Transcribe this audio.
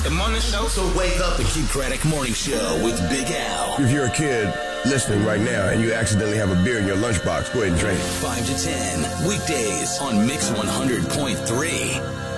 The morning show. So wake up. The Keith Craddock Morning Show with Big Al. If you're a kid listening right now and you accidentally have a beer in your lunchbox, go ahead and drink it. 5 to 10, weekdays on Mix 100.3.